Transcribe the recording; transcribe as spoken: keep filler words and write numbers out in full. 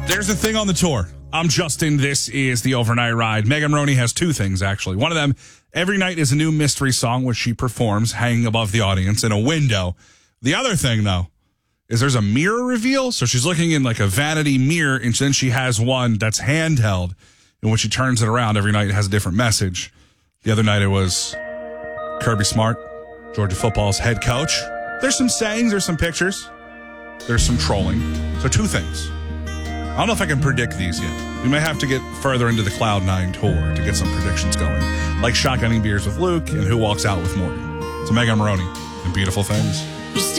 There's a thing on the tour. I'm Justin. This is the Overnight Ride. Megan Moroney has two things, actually. One of them, every night is a new mystery song which she performs hanging above the audience in a window. The other thing, though, is there's a mirror reveal. So she's looking in like a vanity mirror, and then she has one that's handheld. And when she turns it around every night, it has a different message. The other night it was Kirby Smart, Georgia football's head coach. There's some sayings, there's some pictures, there's some trolling. So two things. I don't know if I can predict these yet. We may have to get further into the Cloud nine tour to get some predictions going. Like shotgunning beers with Luke and Who Walks Out with Morgan. So Megan Moroney and Beautiful Things.